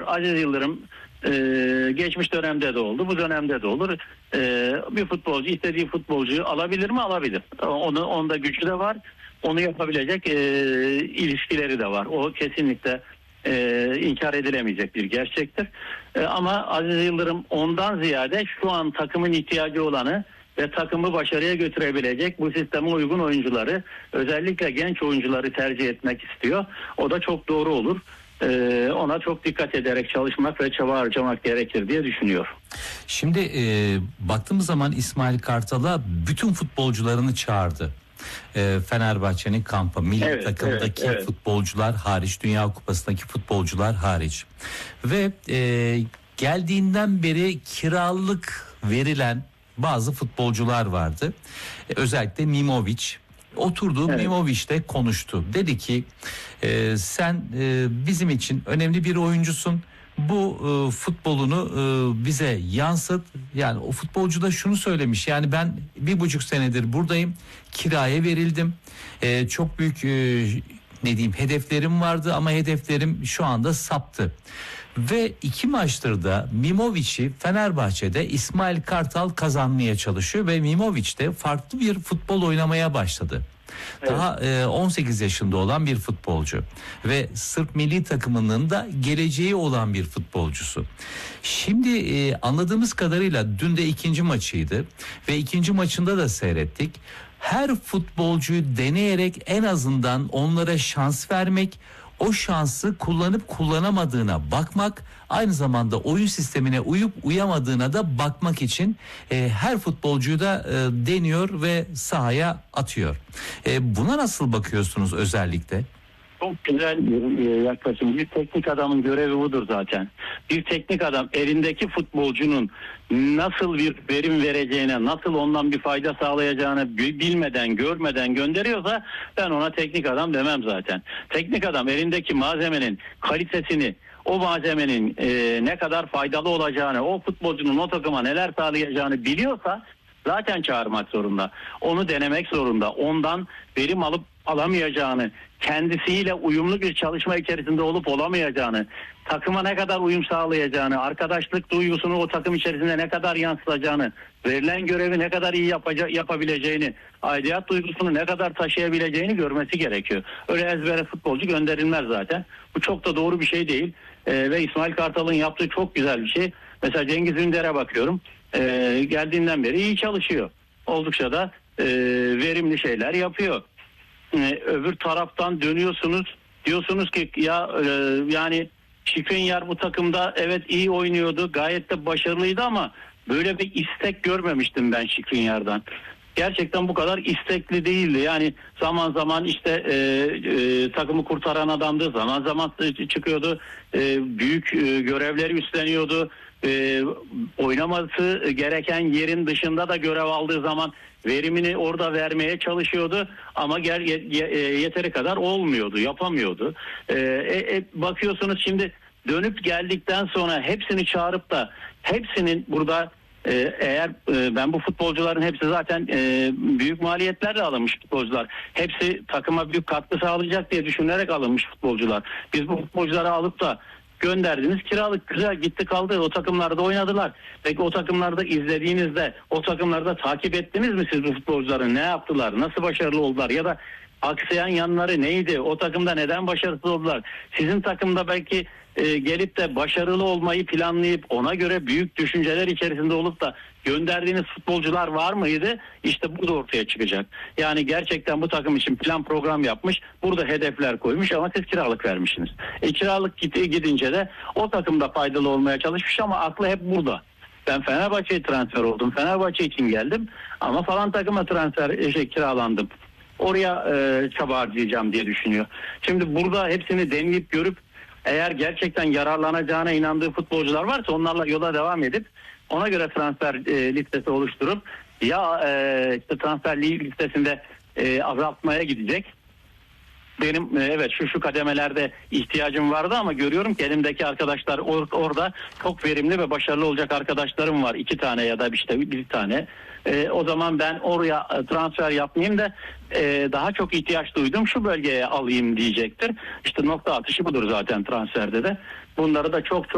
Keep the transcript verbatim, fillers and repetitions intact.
Aziz Yıldırım e, geçmiş dönemde de oldu, bu dönemde de olur. E, bir futbolcu istediği futbolcuyu alabilir mi? Alabilir. Onu, onda gücü de var. Onu yapabilecek e, ilişkileri de var. O kesinlikle e, inkar edilemeyecek bir gerçektir. E, ama Aziz Yıldırım ondan ziyade şu an takımın ihtiyacı olanı ve takımı başarıya götürebilecek bu sisteme uygun oyuncuları, özellikle genç oyuncuları tercih etmek istiyor. O da çok doğru olur. Ee, ona çok dikkat ederek çalışmak ve çaba harcamak gerekir diye düşünüyor. Şimdi e, baktığımız zaman İsmail Kartal'a bütün futbolcularını çağırdı. E, Fenerbahçe'nin kampı, milli evet, takımdaki evet, evet. futbolcular hariç, Dünya Kupası'ndaki futbolcular hariç. Ve e, geldiğinden beri kiralık verilen bazı futbolcular vardı. E, özellikle Mimovic. Oturdu, evet. Mimovic de konuştu. Dedi ki e, sen e, bizim için önemli bir oyuncusun. Bu e, futbolunu e, bize yansıt. Yani o futbolcu da şunu söylemiş. Yani ben bir buçuk senedir buradayım. Kiraya verildim. E, çok büyük e, ne diyeyim hedeflerim vardı ama hedeflerim şu anda saptı. Ve iki maçtır da Mimovic'i Fenerbahçe'de İsmail Kartal kazanmaya çalışıyor ve Mimovic de farklı bir futbol oynamaya başladı. Evet. Daha e, on sekiz yaşında olan bir futbolcu ve Sırp milli takımının da geleceği olan bir futbolcusu. Şimdi e, anladığımız kadarıyla dün de ikinci maçıydı ve ikinci maçında da seyrettik. Her futbolcuyu deneyerek en azından onlara şans vermek, o şansı kullanıp kullanamadığına bakmak, aynı zamanda oyun sistemine uyup uyamadığına da bakmak için e, her futbolcuyu da e, deniyor ve sahaya atıyor. E, buna nasıl bakıyorsunuz özellikle? Çok güzel bir yaklaşım. Bir teknik adamın görevi budur zaten. Bir teknik adam elindeki futbolcunun nasıl bir verim vereceğine, nasıl ondan bir fayda sağlayacağını bilmeden, görmeden gönderiyorsa ben ona teknik adam demem zaten. Teknik adam elindeki malzemenin kalitesini, o malzemenin e, ne kadar faydalı olacağını, o futbolcunun o takıma neler sağlayacağını biliyorsa zaten çağırmak zorunda. Onu denemek zorunda. Ondan verim alıp alamayacağını, kendisiyle uyumlu bir çalışma içerisinde olup olamayacağını, takıma ne kadar uyum sağlayacağını, arkadaşlık duygusunu o takım içerisinde ne kadar yansıtacağını, verilen görevi ne kadar iyi yapaca- yapabileceğini, aidiyet duygusunu ne kadar taşıyabileceğini görmesi gerekiyor. Öyle ezbere futbolcu gönderilmez zaten. Bu çok da doğru bir şey değil. Ee, ve İsmail Kartal'ın yaptığı çok güzel bir şey. Mesela Cengiz Ünder'e bakıyorum. Ee, geldiğinden beri iyi çalışıyor. Oldukça da e, verimli şeyler yapıyor. Ee, öbür taraftan dönüyorsunuz, diyorsunuz ki ya e, yani Skriniar bu takımda evet iyi oynuyordu, gayet de başarılıydı ama böyle bir istek görmemiştim ben Skriniar'dan. Gerçekten bu kadar istekli değildi. Yani zaman zaman işte e, e, takımı kurtaran adamdı, zaman zaman çıkıyordu, e, büyük e, görevleri üstleniyordu. E, oynaması gereken yerin dışında da görev aldığı zaman verimini orada vermeye çalışıyordu ama gel yeteri kadar olmuyordu, yapamıyordu. E, e, bakıyorsunuz şimdi dönüp geldikten sonra hepsini çağırıp da hepsinin burada e, eğer e, ben bu futbolcuların hepsi zaten e, büyük maliyetlerle alınmış futbolcular. Hepsi takıma büyük katkı sağlayacak diye düşünerek alınmış futbolcular. Biz bu futbolcuları alıp da gönderdiniz, kiralık güzel gitti kaldı, o takımlarda oynadılar. Peki o takımlarda izlediğinizde, o takımlarda takip ettiniz mi siz bu futbolcuları? Ne yaptılar, nasıl başarılı oldular ya da aksayan yanları neydi? O takımda neden başarısız oldular? Sizin takımda belki e, gelip de başarılı olmayı planlayıp ona göre büyük düşünceler içerisinde olup da gönderdiğiniz futbolcular var mıydı? İşte burada ortaya çıkacak. Yani gerçekten bu takım için plan program yapmış, burada hedefler koymuş ama siz kiralık vermişsiniz. E, kiralık gidince de o takımda faydalı olmaya çalışmış ama aklı hep burada. Ben Fenerbahçe'ye transfer oldum, Fenerbahçe için geldim ama falan takıma transfer şey, kiralandım. Oraya e, çaba harcayacağım diye düşünüyor. Şimdi burada hepsini deneyip görüp eğer gerçekten yararlanacağına inandığı futbolcular varsa onlarla yola devam edip ona göre transfer e, listesi oluşturup ya e, işte transfer listesinde e, azaltmaya gidecek. Benim e, evet şu şu kademelerde ihtiyacım vardı ama görüyorum ki elimdeki arkadaşlar or- orada çok verimli ve başarılı olacak arkadaşlarım var. İki tane ya da işte bir tane. E, o zaman ben oraya transfer yapmayayım da e, daha çok ihtiyaç duydum şu bölgeye alayım diyecektir. İşte nokta atışı budur zaten transferde de. Bunları da çok çok